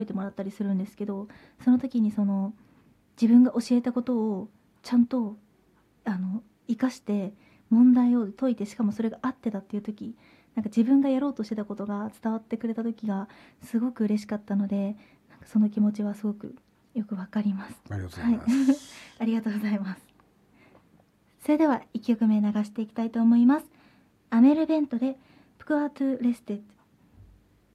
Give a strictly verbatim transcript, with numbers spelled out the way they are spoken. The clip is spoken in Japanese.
えてもらったりするんですけど、その時にその自分が教えたことをちゃんとあの生かして問題を解いて、しかもそれが合ってたっていう時、なんか自分がやろうとしてたことが伝わってくれた時がすごく嬉しかったので、なんかその気持ちはすごくよくわかります。 ありがとうございまはいす。 ありがとうございます。それではいっきょくめ流していきたいと思います。アメルベントでプクアトゥレステッド。